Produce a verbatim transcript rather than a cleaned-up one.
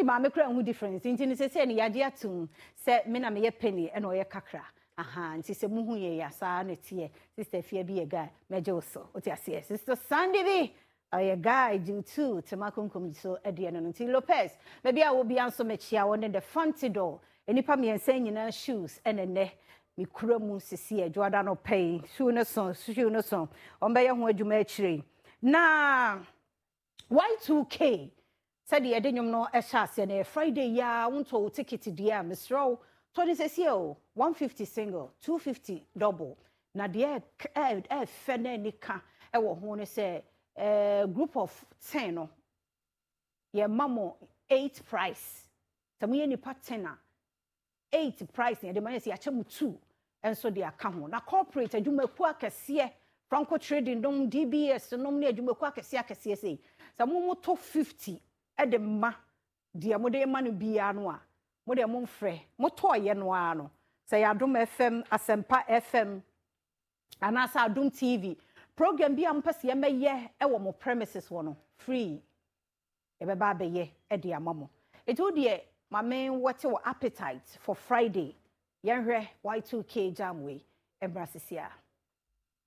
di ma me kura hu difference nti ni se se ne yade atum se me na me ye penny e na o ye kakra aha nti se muhu ye ya saa na tie sister fia bi ye guy meje so oti ase sister Sunday bi a guy do too to makunkum so e de no nti Lopez maybe a wo bi anso me chia won the front door enipa me ensa nyina shoes ene ne me kura mu sisi e Jordan no pay shoe no son shoe no son on be ye ho adwuma akire na Y two K said the edenium no e sha ase na Friday ya wonto ticket dia misro to this is here one fifty single two fifty double na de e e fe na nika e wo ho ne say a group of ten no ye mamo eight price tamu ye nipa ten a eight price ye de man say achemu two enso de aka ho na corporate adwumaku akese Franco Trading dom D B S nom ne adwumaku akese akese sei samu moto fifty e de ma de mo de ma no bia no a mo de mo mfrɛ moto ye no a no say Adom F M Asempa F M anasa Adom T V program bi am pese ye meye e wo mo premises wo no free e be ba be ye e de amamo e to de ma men what your appetite for Friday yenhwe Y two K jam we e brasisia